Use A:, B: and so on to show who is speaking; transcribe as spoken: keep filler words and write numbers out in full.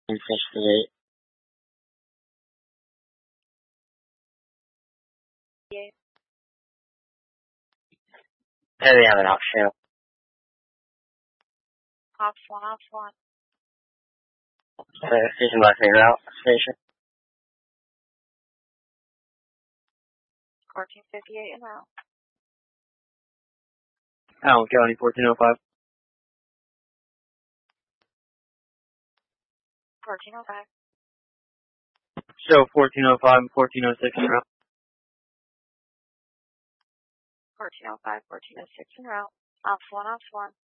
A: fifty-eight.
B: Yeah.
A: There we have an option.
B: Ops one, ops one.
A: Uh, station left me route, station.
B: fourteen fifty-eight en route.
A: Allen County, fourteen oh five.
B: fourteen oh five.
A: So fourteen oh five and fourteen oh six en route.
B: fourteen oh five, fourteen oh six en route. Ops one, ops one.